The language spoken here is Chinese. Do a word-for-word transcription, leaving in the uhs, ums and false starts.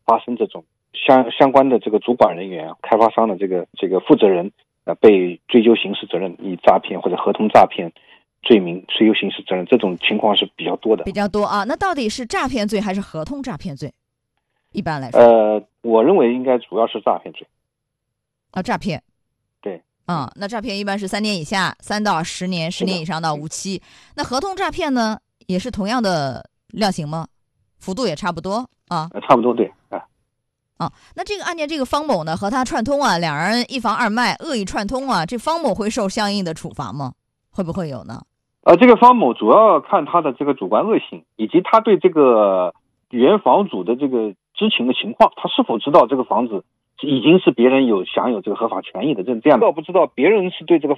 发生这种相相关的这个主管人员、开发商的这个这个负责人呃被追究刑事责任，以诈骗或者合同诈骗罪名追究刑事责任，这种情况是比较多的。 比较多啊。那到底是诈骗罪还是合同诈骗罪？一般来说， 呃，我认为应该主要是诈骗罪。 啊，诈骗。 对。 啊，那诈骗一般是三年以下，三到十年，十年以上到无期。那合同诈骗呢，也是同样的量刑吗？幅度也差不多啊？ 呃、差不多，对啊。 啊，那这个案件，这个方某呢和他串通啊，两人一房二卖，恶意串通啊，这方某会受相应的处罚吗？会不会有呢？ 呃，这个方某主要看他的这个主观恶性，以及他对这个原房主的这个知情的情况，他是否知道这个房子已经是别人有享有这个合法权益的，这这样，不知道别人是对这个